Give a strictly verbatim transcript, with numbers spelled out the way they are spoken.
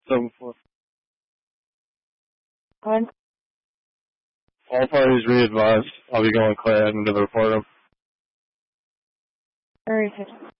seven four. One. All parties re-advised. I'll be going Clay Avenue to the report room. Very good.